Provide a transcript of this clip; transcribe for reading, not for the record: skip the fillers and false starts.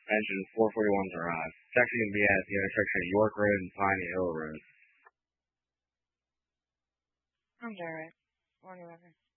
Engine 441 Drive. It's actually going to be at the intersection of York Road and Piney Hill Road. I'm Jared. Morning, Weather.